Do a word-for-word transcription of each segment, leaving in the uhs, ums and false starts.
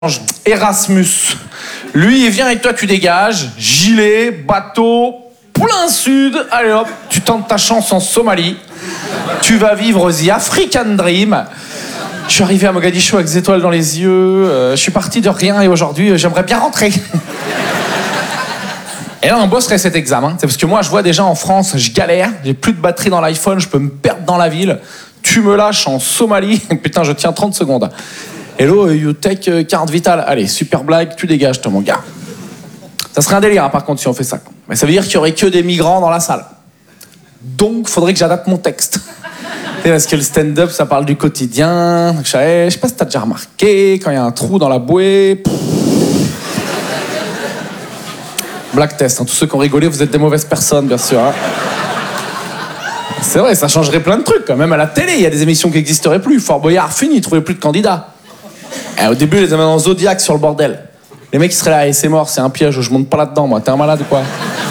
Erasmus. Lui, il vient avec toi, tu dégages. Gilet, bateau, plein sud. Allez hop, tu tentes ta chance en Somalie. Tu vas vivre the African Dream. Je suis arrivé à Mogadiscio avec des étoiles dans les yeux. Euh, je suis parti de rien et aujourd'hui, euh, j'aimerais bien rentrer. Et là, on bosserait cet examen. C'est parce que moi, je vois déjà en France, je galère. J'ai plus de batterie dans l'iPhone, je peux me perdre dans la ville. Tu me lâches en Somalie. Putain, je tiens trente secondes. Hello, you take uh, carte vitale. Allez, super blague, tu dégages, toi, mon gars. Ça serait un délire, hein, par contre, si on fait ça. Mais ça veut dire qu'il y aurait que des migrants dans la salle. Donc, faudrait que j'adapte mon texte. Parce que le stand-up, ça parle du quotidien. Je sais, je sais pas si t'as déjà remarqué, quand il y a un trou dans la bouée... Pff. Black test, hein. Tous ceux qui ont rigolé, vous êtes des mauvaises personnes, bien sûr. Hein. C'est vrai, ça changerait plein de trucs. Quand même à la télé, il y a des émissions qui n'existeraient plus. Fort Boyard, fini, ils trouvaient plus de candidats. Et au début, ils les avaient dans Zodiac sur le bordel. Les mecs, ils seraient là, et c'est mort, c'est un piège, je monte pas là-dedans, moi. T'es un malade ou quoi?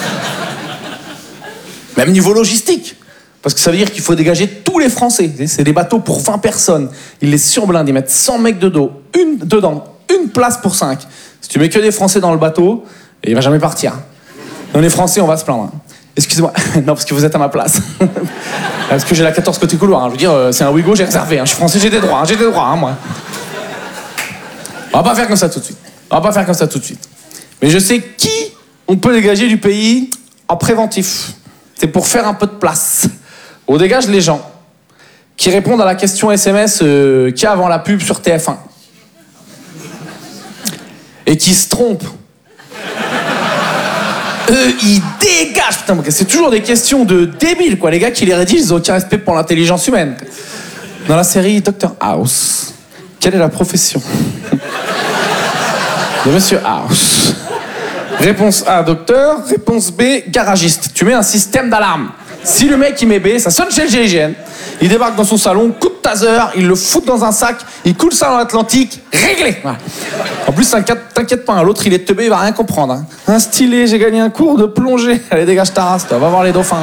Même niveau logistique. Parce que ça veut dire qu'il faut dégager tous les Français. C'est des bateaux pour vingt personnes. Ils les surblindent, ils mettent cent mecs de dos, une, dedans, une place pour cinq. Si tu mets que des Français dans le bateau, il va jamais partir. Nous, les Français, on va se plaindre. Excusez-moi, non, parce que vous êtes à ma place. Parce que j'ai la quatorze côté couloir. Hein. Je veux dire, c'est un Ouigo, j'ai réservé. Hein. Je suis français, j'ai des droits, hein. j'ai des droits, hein, moi. On va pas faire comme ça tout de suite. On va pas faire comme ça tout de suite. Mais je sais qui on peut dégager du pays en préventif. C'est pour faire un peu de place. On dégage les gens qui répondent à la question S M S euh, qu'il y a avant la pub sur T F un. Et qui se trompent. Eux, ils dégagent. Putain, c'est toujours des questions de débiles, quoi. Les gars qui les rédigent, ils ont aucun respect pour l'intelligence humaine. Dans la série Docteur House, quelle est la profession de Monsieur House? Réponse A, docteur. Réponse B, garagiste. Tu mets un système d'alarme. Si le mec il met B, ça sonne chez le G I G N. Il débarque dans son salon, coup de taser, il le fout dans un sac, il coule ça dans l'Atlantique, réglé. Voilà. En plus, t'inquiète pas, l'autre il est teubé, il va rien comprendre. Hein. Un stylet, j'ai gagné un cours de plongée. Allez, dégage ta race, toi, va voir les dauphins.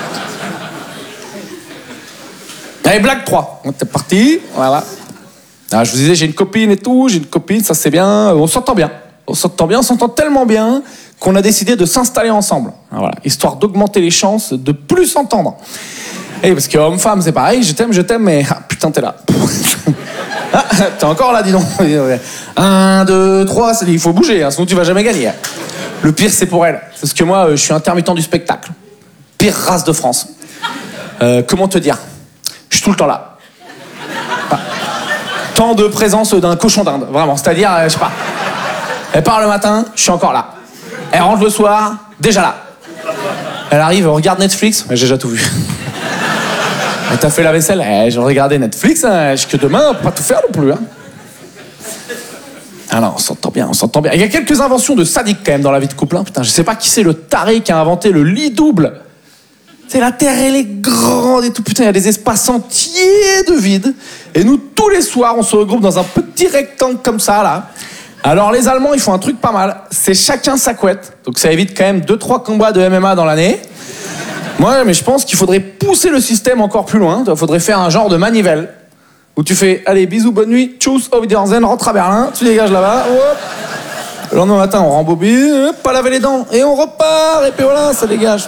Allez, blague trois. T'es parti, voilà. Ah, je vous disais, j'ai une copine et tout, j'ai une copine, ça c'est bien, on s'entend bien. On s'entend bien, on s'entend tellement bien qu'on a décidé de s'installer ensemble. Voilà, histoire d'augmenter les chances de plus s'entendre. Et parce que homme-femme, c'est pareil, je t'aime, je t'aime, mais ah, putain, t'es là. Ah, t'es encore là, dis donc. Un, deux, trois, il faut bouger, hein, sinon tu vas jamais gagner. Le pire, c'est pour elle. Parce que moi, je suis intermittent du spectacle. Pire race de France. Euh, comment te dire? Je suis tout le temps là. Ah. Temps de présence d'un cochon d'Inde, vraiment. C'est-à-dire, euh, je sais pas. Elle part le matin, je suis encore là. Elle rentre le soir, déjà là. Elle arrive, regarde Netflix, j'ai déjà tout vu. Elle t'a fait la vaisselle, eh, je regardais Netflix, hein, que demain, on peut pas tout faire non plus. Hein. Ah non, on s'entend bien, on s'entend bien. Il y a quelques inventions de sadiques quand même dans la vie de couple. Hein. Putain, je sais pas qui c'est le taré qui a inventé le lit double. C'est la terre, elle est grande et tout. Putain, il y a des espaces entiers de vide. Et nous, tous les soirs, on se regroupe dans un petit rectangle comme ça, là. Alors les Allemands, ils font un truc pas mal, c'est chacun sa couette. Donc ça évite quand même deux trois combats de M M A dans l'année. Moi, mais je pense qu'il faudrait pousser le système encore plus loin. Il faudrait faire un genre de manivelle où tu fais, allez, bisous, bonne nuit, tchuss, auf Wiedersehen, rentre à Berlin, tu dégages là-bas, hop. Le lendemain matin, on rembobine, hop, pas laver les dents, et on repart, et puis voilà, ça dégage.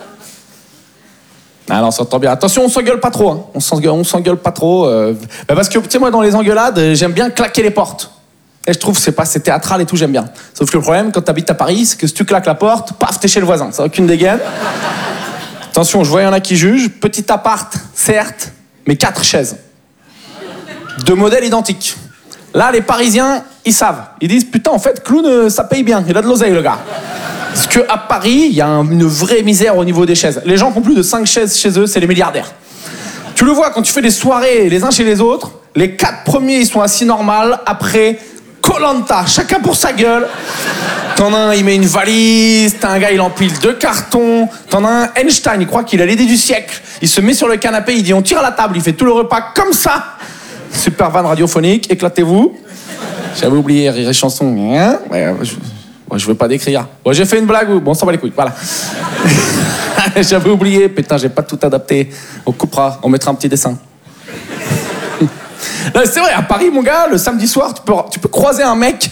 Ah non, on s'entend bien. Attention, on s'engueule pas trop. Hein. On s'engueule, on s'engueule pas trop. Euh... Bah parce que, tu sais, moi, dans les engueulades, j'aime bien claquer les portes. Et je trouve que c'est pas c'est théâtral et tout, j'aime bien. Sauf que le problème, quand t'habites à Paris, c'est que si tu claques la porte, paf, t'es chez le voisin. Ça n'a aucune dégaine. Attention, je vois, il y en a qui jugent. Petit appart, certes, mais quatre chaises. De modèles identiques. Là, les Parisiens, ils savent. Ils disent, putain, en fait, Clown, ça paye bien. Il a de l'oseille, le gars. Parce qu'à Paris, il y a un, une vraie misère au niveau des chaises. Les gens qui ont plus de cinq chaises chez eux, c'est les milliardaires. Tu le vois, quand tu fais des soirées les uns chez les autres, les quatre premiers, ils sont assis normal. Après... Koh-Lanta, chacun pour sa gueule. T'en as un, il met une valise. T'as un gars, il empile deux cartons. T'en as un, Einstein, il croit qu'il a l'idée du siècle. Il se met sur le canapé, il dit on tire à la table. Il fait tout le repas comme ça. Super van radiophonique, éclatez-vous. J'avais oublié rire et chanson. Hein ouais, je, ouais, je veux pas décrire. Ouais, j'ai fait une blague. Bon, ça va les couilles, voilà. J'avais oublié. Putain, j'ai pas tout adapté. On coupera, on mettra un petit dessin. Non, c'est vrai, à Paris, mon gars, le samedi soir, tu peux, tu peux croiser un mec